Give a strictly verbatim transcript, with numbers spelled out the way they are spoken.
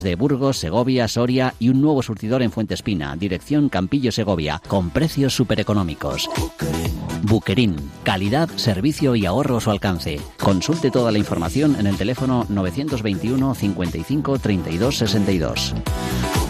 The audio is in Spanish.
de Burgos, Segovia, Soria y un nuevo surtidor en Fuentespina, dirección Campillo Segovia, con precios supereconómicos. Buquerín, calidad, servicio y ahorro a su alcance. Consulte toda la información en el teléfono novecientos veintiuno cincuenta y cinco treinta y dos sesenta y dos.